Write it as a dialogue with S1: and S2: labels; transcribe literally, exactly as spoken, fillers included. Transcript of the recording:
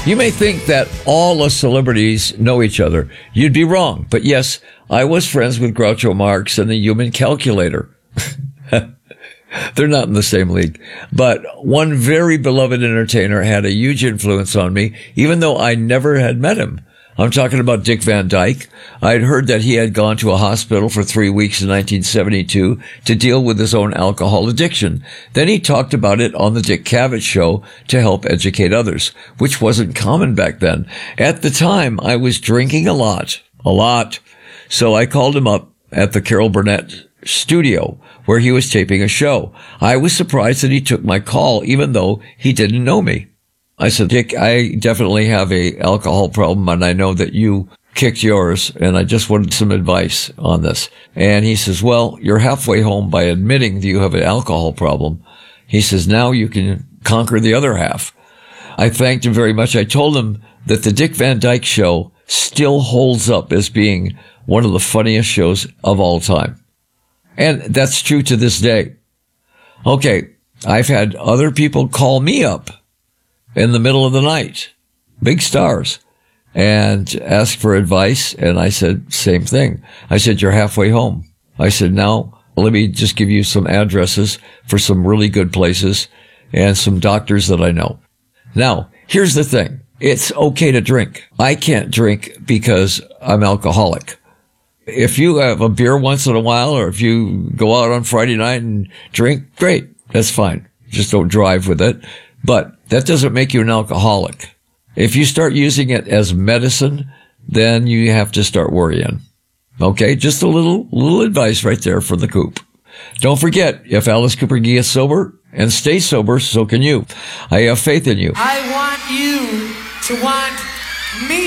S1: You may think that all us celebrities know each other. You'd be wrong. But yes, I was friends with Groucho Marx and the Human Calculator. They're not in the same league. But one very beloved entertainer had a huge influence on me, even though I never had met him. I'm talking about Dick Van Dyke. I'd heard that he had gone to a hospital for three weeks in nineteen seventy-two to deal with his own alcohol addiction. Then he talked about it on the Dick Cavett Show to help educate others, which wasn't common back then. At the time, I was drinking a lot, a lot. So I called him up at the Carol Burnett studio where he was taping a show. I was surprised that he took my call, even though he didn't know me. I said, Dick, I definitely have a alcohol problem, and I know that you kicked yours, and I just wanted some advice on this. And he says, well, you're halfway home by admitting that you have an alcohol problem. He says, now you can conquer the other half. I thanked him very much. I told him that the Dick Van Dyke Show still holds up as being one of the funniest shows of all time. And that's true to this day. Okay, I've had other people call me up in the middle of the night, big stars, and ask for advice. And I said, same thing. I said, you're halfway home. I said, now let me just give you some addresses for some really good places and some doctors that I know. Now, here's the thing. It's okay to drink. I can't drink because I'm alcoholic. If you have a beer once in a while, or if you go out on Friday night and drink, great. That's fine. Just don't drive with it. But that doesn't make you an alcoholic. If you start using it as medicine, then you have to start worrying. Okay, just a little little advice right there for the coop. Don't forget, if Alice Cooper gets sober and stays sober, so can you. I have faith in you.
S2: I want you to want me.